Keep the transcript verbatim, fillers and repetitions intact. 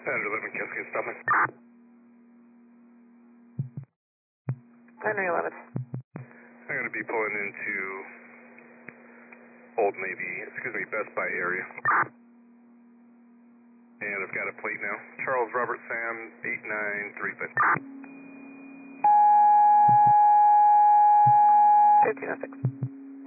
eleven, Cascade, stop me. Henry eleven. I'm going to be pulling into Old Navy, excuse me, Best Buy area. And I've got a plate now. Charles Robert Sam, eight nine three five. fifteen oh six.